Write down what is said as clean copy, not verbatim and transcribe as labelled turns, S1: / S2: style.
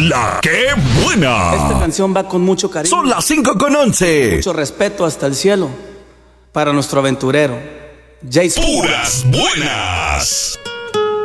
S1: La que buena.
S2: Esta canción va con mucho cariño.
S1: Son las 5:11.
S2: Mucho respeto hasta el cielo para nuestro aventurero, Jason.
S1: Puras buenas.